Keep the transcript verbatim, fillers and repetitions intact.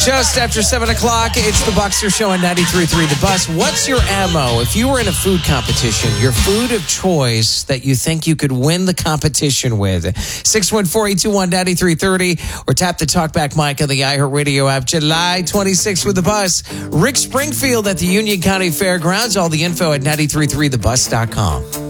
Just after seven o'clock, it's the Buckster Show on ninety-three point three The Bus. What's your ammo? If you were in a food competition, your food of choice that you think you could win the competition with, six one four, eight two one, nine three three zero or tap the talkback mic on the iHeartRadio app. July twenty-sixth with The Bus. Rick Springfield at the Union County Fairgrounds. All the info at nine three three the bus dot com.